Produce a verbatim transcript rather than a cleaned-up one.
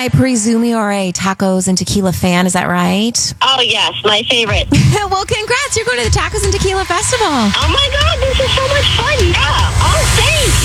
I presume you're a tacos and tequila fan. Is that right? Oh, yes, my favorite. Well, congrats. You're going to the Tacos and Tequila Festival. Oh, my God, this is so much fun. Yeah,